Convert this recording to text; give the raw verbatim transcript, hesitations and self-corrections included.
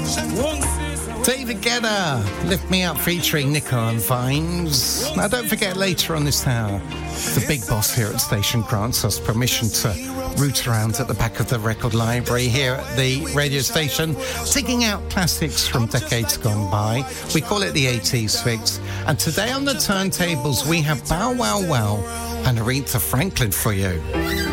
David Guetta, Lift Me Up featuring Nico and Vines. Now don't forget, later on this hour, the big boss here at Station grants us permission to root around at the back of the record library here at the radio station, digging out classics from decades gone by. We call it the eighties fix. And today on the turntables we have Bow Wow Wow and Aretha Franklin for you.